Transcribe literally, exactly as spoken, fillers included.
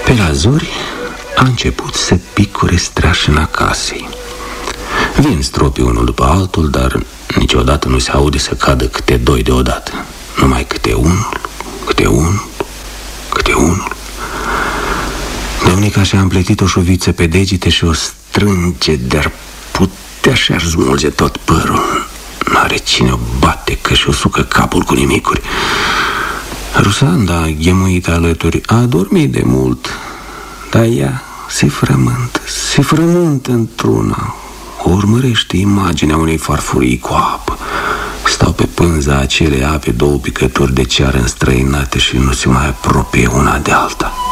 Pe la zori a început să picure streașina casei. Vin stropii unul după altul, dar niciodată nu se aude să cadă câte doi deodată. Numai câte unul, câte unul, câte unul. Domnica și-a împletit o șuviță pe degete și o strânge, de-ar putea și-ar smulge tot părul. N-are cine o bate, că și-o sucă capul cu nimicuri. Rusanda, ghemuită alături, a dormit de mult, dar ea se frământă, se frământă într-una. O urmărește imaginea unei farfurii cu apă. Stau pe pânza acelei ape două picături de ceară înstrăinate și nu se mai apropie una de alta.